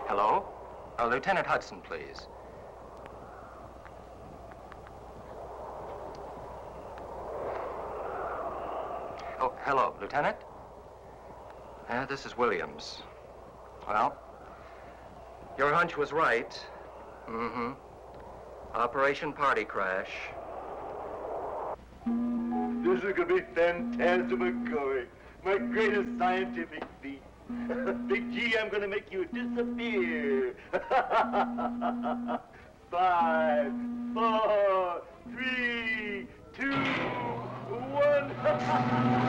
Hello? Lieutenant Hudson, please. Oh, hello, Lieutenant? This is Williams. Well, your hunch was right. Mm-hmm. Operation Party Crash. This is going to be phantasmagoric. My greatest scientific feat. Big G, I'm going to make you disappear. 5, 4, 3, 2, 1.